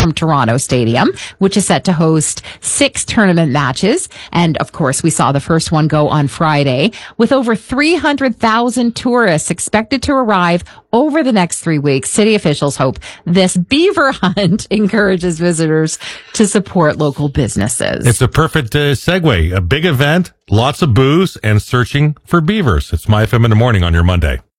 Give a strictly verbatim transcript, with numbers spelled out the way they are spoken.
from Toronto Stadium, which is set to host six tournament matches. And of course, we saw the first one go on Friday, with over three hundred thousand tourists expected to arrive over the next three weeks. City officials hope this beaver hunt encourages visitors to support local businesses. It's a perfect uh, segue. A big event, lots of booze, and searching for beavers. It's My F M in the Morning on your Monday.